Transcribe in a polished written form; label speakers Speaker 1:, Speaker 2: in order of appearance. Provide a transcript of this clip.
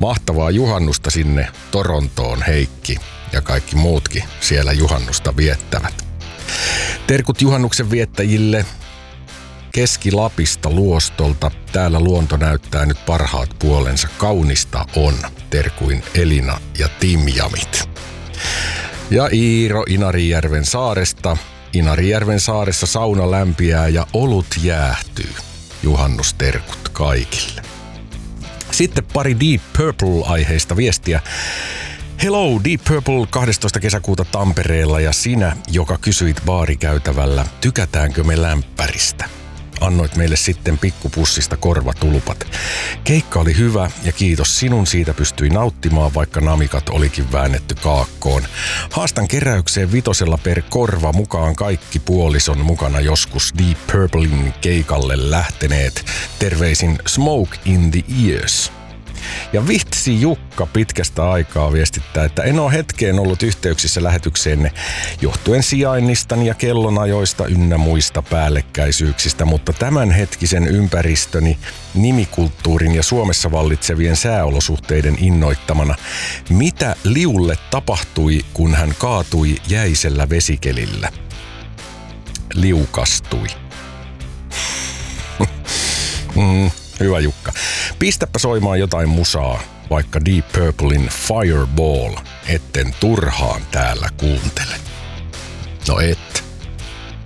Speaker 1: Mahtavaa juhannusta sinne Torontoon, Heikki ja kaikki muutkin siellä juhannusta viettävät. Terkut juhannuksen viettäjille Keski-Lapista Luostolta. Täällä luonto näyttää nyt parhaat puolensa. Kaunista on. Terkuin Elina ja Timjamit. Ja Iiro Inarijärven saaresta. Inarijärven saaressa sauna lämpiää ja olut jäähtyy. Juhannusterkut kaikille. Sitten pari Deep Purple-aiheista viestiä. Hello, Deep Purple 12. kesäkuuta Tampereella ja sinä, joka kysyit baarikäytävällä, tykätäänkö me lämpäristä? Annoit meille sitten pikkupussista korvatulpat. Keikka oli hyvä ja kiitos sinun, siitä pystyi nauttimaan, vaikka namikat olikin väännetty kaakkoon. Haastan keräykseen 5 per korva, mukaan kaikki puolison mukana joskus Deep Purplein keikalle lähteneet. Terveisin Smoke in the Ears. Ja Vitsi Jukka pitkästä aikaa viestittää, että en ole hetkeen ollut yhteyksissä lähetykseenne johtuen sijainnistani ja kellonajoista ynnä muista päällekkäisyyksistä, mutta tämänhetkisen ympäristöni, nimikulttuurin ja Suomessa vallitsevien sääolosuhteiden innoittamana, mitä Liulle tapahtui, kun hän kaatui jäisellä vesikelillä? Liukastui. Hyvä Jukka. Pistäpä soimaan jotain musaa, vaikka Deep Purplein Fireball, etten turhaan täällä kuuntele. No et.